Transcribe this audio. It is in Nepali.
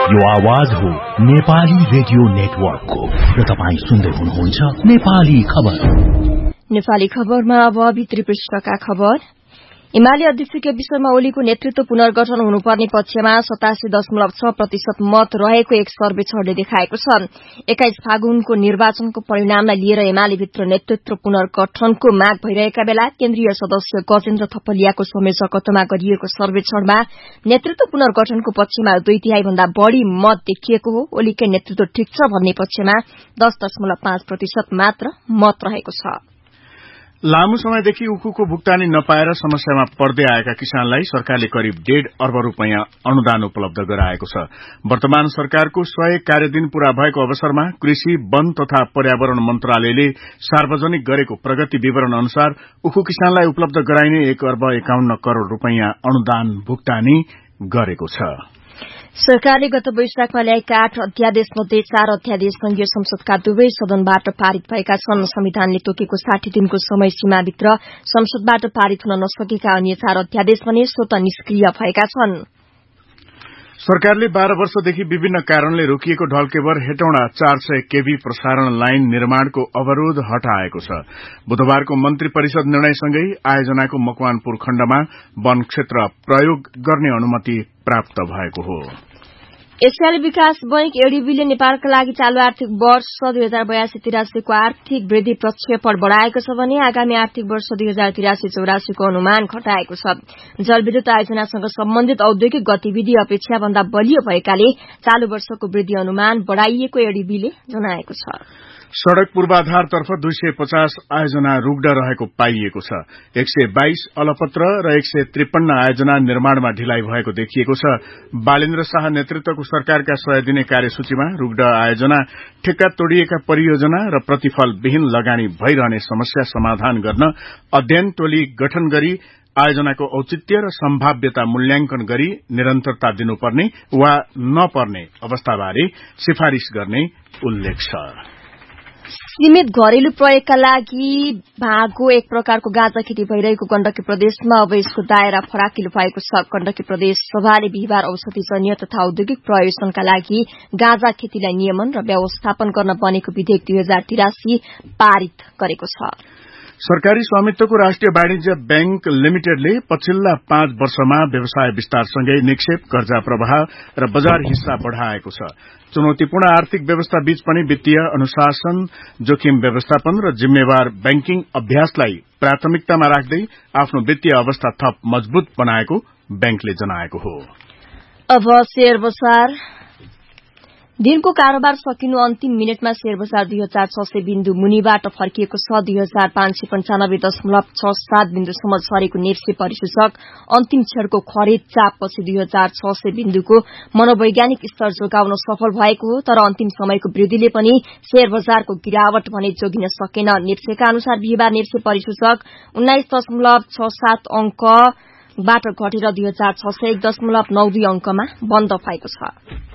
यो आवाज हो नेपाली रेडियो नेटवर्कको र तपाईं सुन्दै हुनुहुन्छ नेपाली खबर। नेपाली खबरमा अब भित्री पृष्ठका खबर। एमाले अध्यक्ष केपी शर्मा ओलीको नेतृत्व पुनर्गठन हुनुपर्ने पक्षमा 87.6% मत रहेको एक सर्वेक्षणले देखाएको छ। 21 फागुनको निर्वाचनको परिणामलाई लिएर एमाले भित्र नेतृत्व पुनर्गठनको माग भइरहेका बेला केन्द्रीय सदस्य गजेन्द्र थपलियाको संयोजकत्वमा गरिएको सर्वेक्षणमा नेतृत्व पुनर्गठनको पक्षमा 2/3 भन्दा बढ़ी मत देखिएको हो। ओलीकै नेतृत्व ठिक छ भन्ने पक्षमा 10.5% मात्र मत रहेको छ। लामो समयदेखि उखुको भुक्तानी नपाएर समस्यामा पर्दै आएका किसानलाई सरकारले करिब 1.5 अर्ब रूपियाँ अनुदान उपलब्ध गराएको छ। वर्तमान सरकारको 100 कार्यदिन पूरा भएको अवसरमा कृषि, वन तथा पर्यावरण मन्त्रालयले सार्वजनिक गरेको प्रगति विवरण अनुसार उखु किसानलाई उपलब्ध गराइने 1.51 अर्ब रूपियाँ अनुदान भुक्तानी गरेको छ। सरकारले गत वैशाखमा ल्याएका 8 अध्यादेशमध्ये 4 अध्यादेश संघीय संसदका दुवै सदनबाट पारित भएका छन्। संविधानले तोकेको 60 दिनको समय सीमाभित्र संसदबाट पारित हुन नसकेका अन्य 4 अध्यादेश भने स्वतः निष्क्रिय भएका छन्। सरकारले 12 वर्षदेखि विभिन्न कारणले रोकिएको ढल्केवर हेटौँडा 400 केभी प्रसारण लाइन निर्माणको अवरोध हटाएको छ। बुधबारको मन्त्री परिषद निर्णयसँगै आयोजनाको मकवानपुर खण्डमा वन क्षेत्र प्रयोग गर्ने अनुमति प्राप्त भएको हो। एसियाली विकास बैंक एडीबीले नेपालका लागि चालू आर्थिक वर्ष 2082-83 को आर्थिक वृद्धि प्रक्षेपण बढ़ाएको छ भने आगामी आर्थिक वर्ष 2083-84 को अनुमान घटाएको छ। जलविद्युत आयोजनासँग सम्बन्धित औद्योगिक गतिविधि अपेक्षा भन्दा बलियो भएकाले चालू वर्षको वृद्धि अनुमान बढ़ाइएको एडीबीले जनाएको छ। सड़क पूर्वाधारतर्फ 250 आयोजना रुग्ण रहेको पाइएको छ। 122 अलपत्र र 153 आयोजना निर्माणमा ढिलाइ भएको देखिएको छ। बालेन्द्र शाह नेतृत्वको सरकारका 100 दिने कार्यसूचीमा रुग्ण आयोजना, ठेक्का तोडिएका परियोजना र प्रतिफलविहीन लगानी भइरहने समस्या समाधान गर्न अध्ययन टोली गठन गरी आयोजनाको औचित्य र सम्भाव्यता मूल्याङ्कन गरी निरन्तरता दिनुपर्ने वा नपर्ने अवस्थाबारे सिफारिश गर्ने उल्लेख छ। सीमित घरेलु प्रयोगका लागि भागो एक प्रकारको गाँजा खेती भइरहेको गण्डकी प्रदेशमा अब यसको दायरा फराकिलो भएको छ। गण्डकी प्रदेश सभाले बिहिबार औषधिजन्य तथा औद्योगिक प्रयोजनका लागि गाँजा खेतीलाई नियमन र व्यवस्थापन गर्न बनेको विधेयक 2083 पारित गरेको छ। सरकारी स्वामित्वको राष्ट्रिय वाणिज्य बैंक लिमिटेडले पछिल्ला 5 वर्षमा व्यवसाय विस्तारसँगै निक्षेप, कर्जा प्रवाह र बजार हिस्सा बढ़ाएको छ। चुनौतीपूर्ण आर्थिक व्यवस्था बीच पनि वित्तीय अनुशासन, जोखिम व्यवस्थापन र जिम्मेवार बैंकिङ अभ्यासलाई प्राथमिकतामा राख्दै आफ्नो वित्तीय अवस्था थप मजबूत बनाएको बैंकले जनाएको हो। अब शेयर बजार। दिनको कारोबार सकिनु अन्तिम मिनटमा शेयर बजार 2600 बिन्दु मुनिबाट फर्किएको छ। 2595.67 बिन्दुसम्म सरेको नेप्से परिसूचक अन्तिम क्षणको खरिद चापपछि 2600 बिन्दुको मनोवैज्ञानिक स्तर जोगाउन सफल भएको हो। तर अन्तिम समयको वृद्धिले पनि शेयर बजारको गिरावट भने जोगिन सकेन। नेप्सेका अनुसार बिहिबार नेप्से परिसूचक 19.67 अंकबाट घटेर 2601.92 अंकमा बन्द भएको छ।